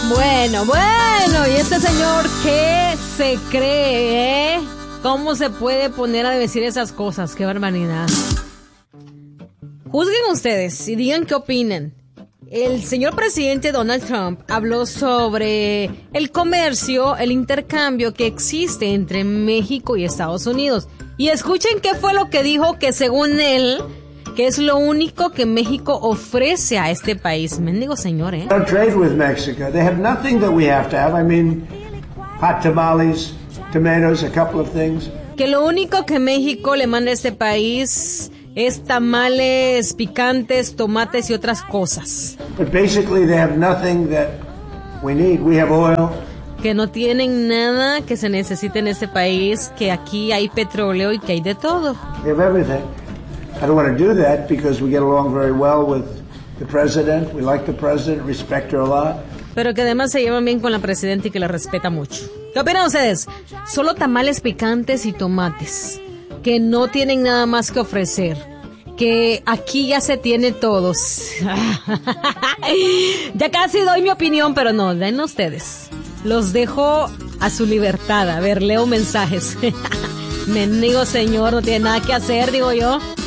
Bueno, y este señor, ¿qué se cree? ¿Cómo se puede poner a decir esas cosas? ¡Qué barbaridad! Juzguen ustedes y digan qué opinan. El señor presidente Donald Trump habló sobre el comercio, el intercambio que existe entre México y Estados Unidos. Y escuchen qué fue lo que dijo, que según él, que es lo único que México ofrece a este país. Mendigo señor, ¿eh? Don't trade with Mexico. They have nothing that we have to have. I mean, hot tamales, tomatoes, a couple of things. Que lo único que México le manda a este país es tamales, picantes, tomates y otras cosas. But basically they have nothing that we need. We have oil. Que no tienen nada que se necesite en este país, que aquí hay petróleo y que hay de todo. We have everything. I don't want to do that because we get along very well with the president. We like the president, respect her a lot. Pero que además se llevan bien con la presidenta y que la respeta mucho. ¿Qué opinan ustedes? Solo tamales picantes y tomates, que no tienen nada más que ofrecer, que aquí ya se tiene todos. Ya casi doy mi opinión, pero no, den ustedes. Los dejo a su libertad. A ver, leo mensajes. Mendigo señor, no tiene nada que hacer, digo yo.